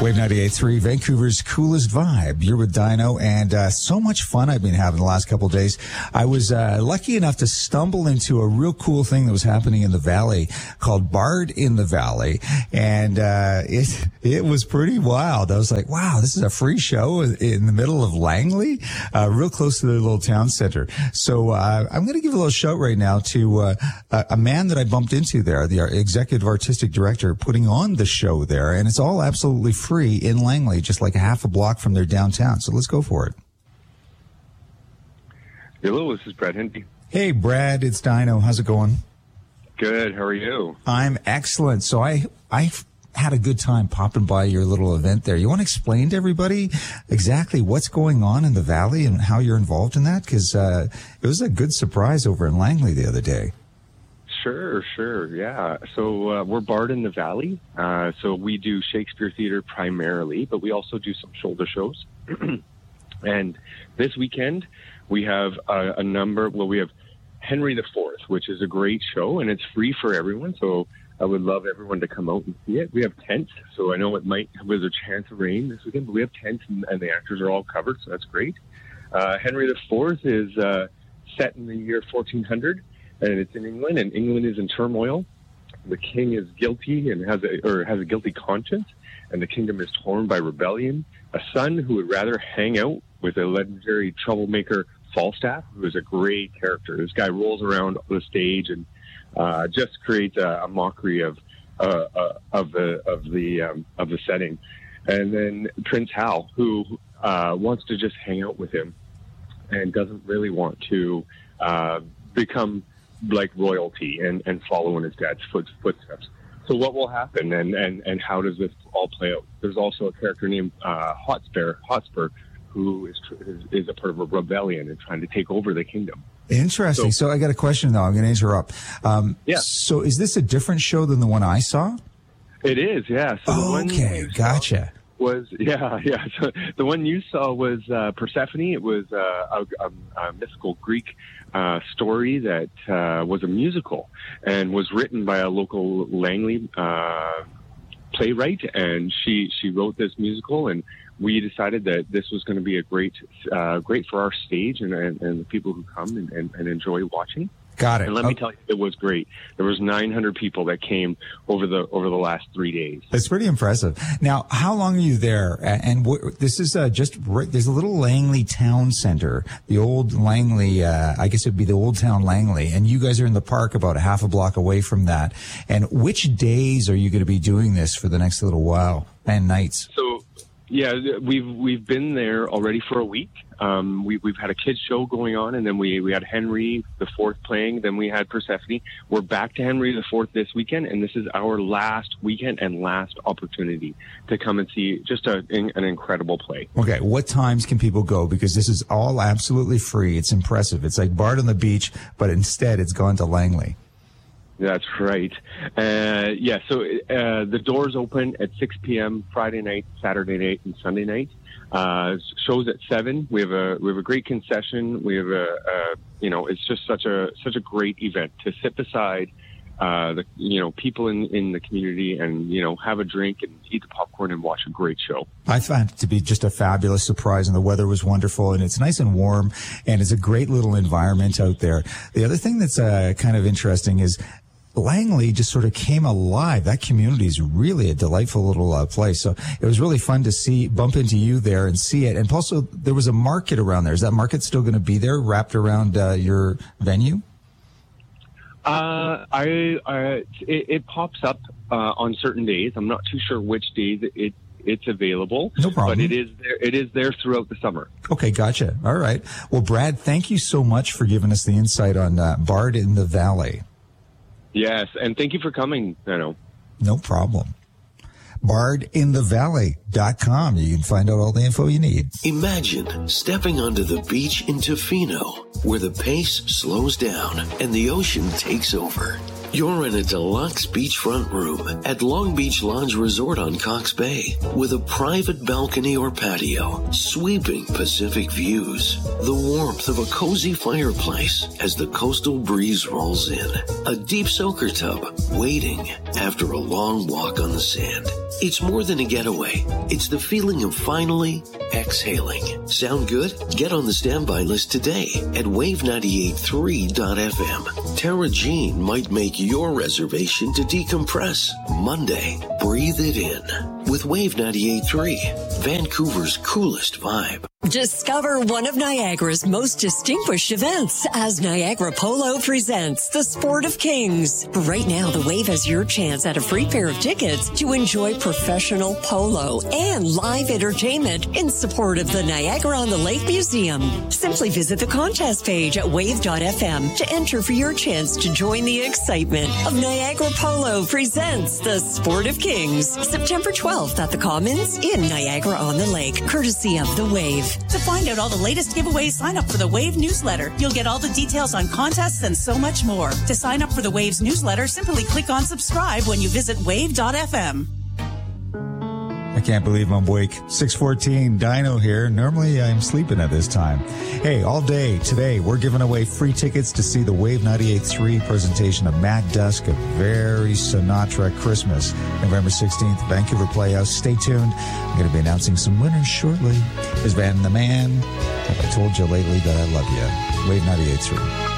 Wave 98.3, Vancouver's coolest vibe. You're with Dino, and so much fun I've been having the last couple of days. I was lucky enough to stumble into a real cool thing that was happening in the Valley called Bard in the Valley, and it was pretty wild. I was like, wow, this is a free show in the middle of Langley, real close to the little town center. So I'm going to give a little shout right now to a man that I bumped into there, the executive artistic director putting on the show there, and it's all absolutely free in Langley, just like a half a block from their downtown. So let's go for it. Hello, this is Brad Hendy. Hey, Brad, it's Dino. How's it going? Good. How are you? I'm excellent. So I had a good time popping by your little event there. You want to explain to everybody exactly what's going on in the Valley and how you're involved in that? Because it was a good surprise over in Langley the other day. Sure. Yeah. So we're Bard in the Valley. So we do Shakespeare theater primarily, but we also do some shoulder shows. And this weekend we have a number. Well, we have Henry IV, which is a great show, and it's free for everyone. So I would love everyone to come out and see it. We have tents, so I know there's a chance of rain this weekend, but we have tents, and the actors are all covered, so that's great. Henry IV is set in the year 1400. And it's in England, and England is in turmoil. The king is guilty and has a guilty conscience, and the kingdom is torn by rebellion. A son who would rather hang out with a legendary troublemaker, Falstaff, who is a great character. This guy rolls around the stage and just creates a mockery of the setting. And then Prince Hal, who wants to just hang out with him and doesn't really want to become like royalty and follow in his dad's footsteps. So what will happen and how does this all play out? There's also a character named Hotspur, who is a part of a rebellion and trying to take over the kingdom. Interesting. So I got a question, though. I'm going to interrupt. Yeah. So is this a different show than the one I saw? It is, yeah. So okay, gotcha. So the one you saw was Persephone. It was a mythical Greek story that was a musical and was written by a local Langley playwright, and she wrote this musical, and we decided that this was going to be a great for our stage and the people who come and enjoy watching. Got it. And let me tell you, it was great. There was 900 people that came over the last 3 days. That's pretty impressive. Now, how long are you there? And this is there's a little Langley town center, the old Langley, I guess it would be the old town Langley, and you guys are in the park about a half a block away from that. And which days are you going to be doing this for the next little while, and nights? So, yeah, we've been there already for a week. We've had a kids show going on, and then we had Henry IV playing. Then we had Persephone. We're back to Henry IV this weekend, and this is our last weekend and last opportunity to come and see just an incredible play. Okay, what times can people go? Because this is all absolutely free. It's impressive. It's like Bard on the Beach, but instead it's gone to Langley. That's right. So the doors open at 6 p.m. Friday night, Saturday night, and Sunday night. Shows at 7. We have a great concession. We have it's just such a great event to sit beside people in the community and have a drink and eat the popcorn and watch a great show. I found it to be just a fabulous surprise, and the weather was wonderful, and it's nice and warm, and it's a great little environment out there. The other thing that's kind of interesting is Langley just sort of came alive. That community is really a delightful little place. So it was really fun to bump into you there and see it. And also, there was a market around there. Is that market still going to be there, wrapped around your venue? It pops up on certain days. I'm not too sure which days it's available. No problem. But it is there throughout the summer. Okay, gotcha. All right. Well, Brad, thank you so much for giving us the insight on Bard in the Valley. Yes, and thank you for coming, Dino. No problem. BardInTheValley.com. You can find out all the info you need. Imagine stepping onto the beach in Tofino, where the pace slows down and the ocean takes over. You're in a deluxe beachfront room at Long Beach Lodge Resort on Cox Bay with a private balcony or patio, sweeping Pacific views, the warmth of a cozy fireplace as the coastal breeze rolls in, a deep soaker tub waiting after a long walk on the sand. It's more than a getaway. It's the feeling of finally exhaling. Sound good? Get on the standby list today at wave983.fm. Tara Jean might make your reservation to decompress. Monday, breathe it in with Wave 98.3, Vancouver's coolest vibe. Discover one of Niagara's most distinguished events as Niagara Polo presents the Sport of Kings. Right now, the Wave has your chance at a free pair of tickets to enjoy professional polo and live entertainment in support of the Niagara-on-the-Lake Museum. Simply visit the contest page at wave.fm to enter for your chance to join the excitement of Niagara Polo presents the Sport of Kings, September 12th at the Commons in Niagara-on-the-Lake, courtesy of the Wave. To find out all the latest giveaways, sign up for the Wave newsletter. You'll get all the details on contests and so much more. To sign up for the Wave's newsletter, simply click on subscribe when you visit wave.fm. I can't believe I'm awake. 6:14, Dino here. Normally I'm sleeping at this time. Hey, all day today we're giving away free tickets to see the Wave 98.3 presentation of Matt Dusk, A Very Sinatra Christmas, November 16th, Vancouver Playhouse. Stay tuned. I'm going to be announcing some winners shortly. This Van the Man. Have I told you lately that I love you? Wave 98.3.